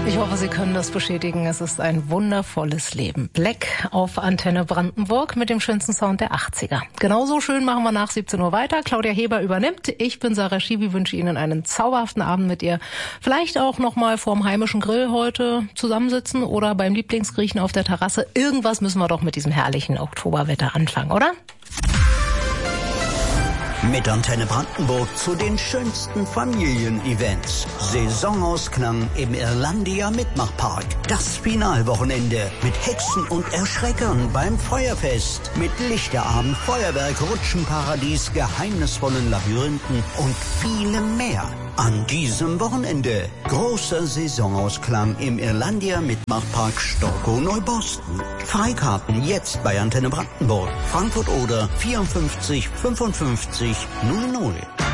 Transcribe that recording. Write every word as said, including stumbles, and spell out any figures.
Ich hoffe, Sie können das bestätigen. Es ist ein wundervolles Leben. Black auf Antenne Brandenburg mit dem schönsten Sound der achtziger. Genauso schön machen wir nach siebzehn Uhr weiter. Claudia Heber übernimmt. Ich bin Sarah Schiwi, wünsche Ihnen einen zauberhaften Abend mit ihr. Vielleicht auch noch mal vorm heimischen Grill heute zusammensitzen oder beim Lieblingsgriechen auf der Terrasse. Irgendwas müssen wir doch mit diesem herrlichen Oktoberwetter anfangen, oder? Mit Antenne Brandenburg zu den schönsten Familienevents. Saisonausklang im Irlandia Mitmachpark. Das Finalwochenende mit Hexen und Erschreckern beim Feuerfest. Mit Lichterabend, Feuerwerk, Rutschenparadies, geheimnisvollen Labyrinthen und vielem mehr. An diesem Wochenende großer Saisonausklang im Irlandia Mitmachpark Storkow Neuboston. Freikarten jetzt bei Antenne Brandenburg. Frankfurt oder vierundfünfzig fünfundfünfzig null null.